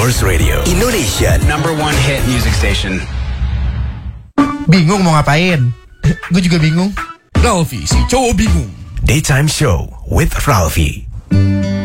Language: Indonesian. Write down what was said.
Yours Radio, Indonesia #1 hit music station. Bingung mau ngapain? Gue juga bingung. Ralfi, si cowok bingung. Daytime Show with Ralfi.